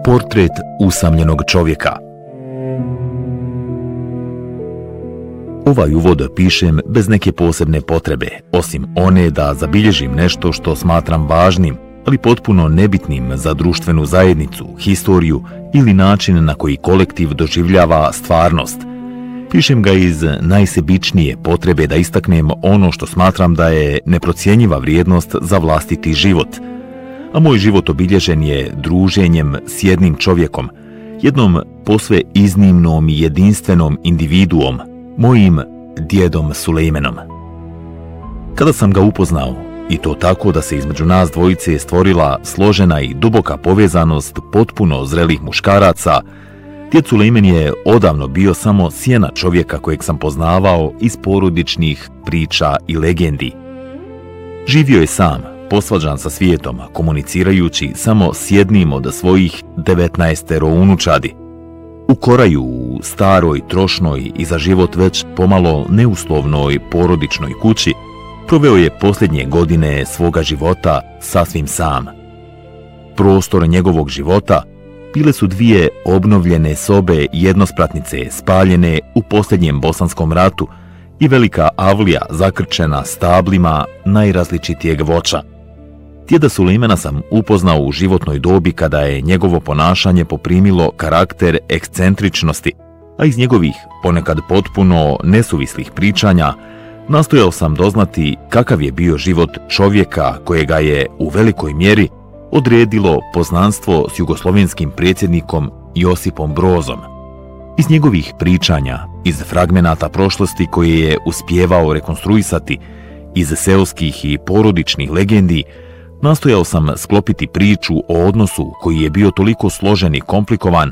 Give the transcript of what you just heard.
Portret usamljenog čovjeka. Ovaj uvod pišem bez neke posebne potrebe, osim one da zabilježim nešto što smatram važnim, ali potpuno nebitnim za društvenu zajednicu, historiju ili način na koji kolektiv doživljava stvarnost. Pišem ga iz najsebičnije potrebe da istaknem ono što smatram da je neprocjenjiva vrijednost za vlastiti život. A moj život obilježen je druženjem s jednim čovjekom, jednom posve iznimnom i jedinstvenom individuom, mojim djedom Sulejmenom. Kada sam ga upoznao, i to tako da se između nas dvojice stvorila složena i duboka povezanost potpuno zrelih muškaraca, djed Sulejmen je odavno bio samo sjena čovjeka kojeg sam poznavao iz porodičnih priča i legendi. Živio je sam, posvađan sa svijetom, komunicirajući samo s jednim od svojih 19 unučadi. U Koraju, u staroj, trošnoj i za život već pomalo neuslovnoj porodičnoj kući, proveo je posljednje godine svoga života sasvim sam. Prostor njegovog života bile su dvije obnovljene sobe jednospratnice spaljene u posljednjem Bosanskom ratu i velika avlija zakrčena stablima najrazličitijeg voća. Djeda Sulejmena sam upoznao u životnoj dobi kada je njegovo ponašanje poprimilo karakter ekscentričnosti, a iz njegovih ponekad potpuno nesuvislih pričanja nastojao sam doznati kakav je bio život čovjeka kojega je u velikoj mjeri odredilo poznanstvo s jugoslovenskim predsjednikom Josipom Brozom. Iz njegovih pričanja, iz fragmenata prošlosti koje je uspijevao rekonstruisati, iz seoskih i porodičnih legendi, nastojao sam sklopiti priču o odnosu koji je bio toliko složen i komplikovan